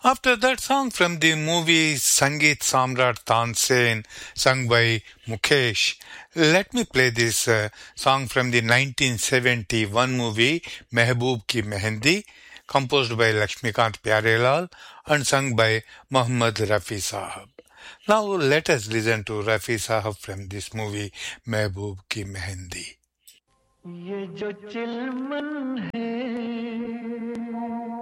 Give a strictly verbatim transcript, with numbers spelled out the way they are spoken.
After that song from the movie Sangeet Samrat Tansen, sung by Mukesh, let me play this uh, song from the nineteen seventy-one movie Mehboob Ki Mehendi, composed by Lakshmikant Pyarelal and sung by Muhammad Rafi Sahab. Now let us listen to Rafi Sahab from this movie Mehboob Ki Mehendi. ये जो चिलमन है